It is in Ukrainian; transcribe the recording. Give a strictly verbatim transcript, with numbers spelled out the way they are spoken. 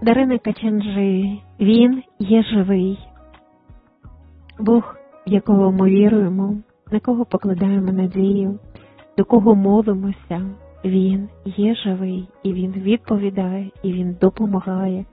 Дарина Качанжи, Він є живий. Бог, в якого ми віруємо, на кого покладаємо надію, до кого молимося, Він є живий, і Він відповідає, і Він допомагає,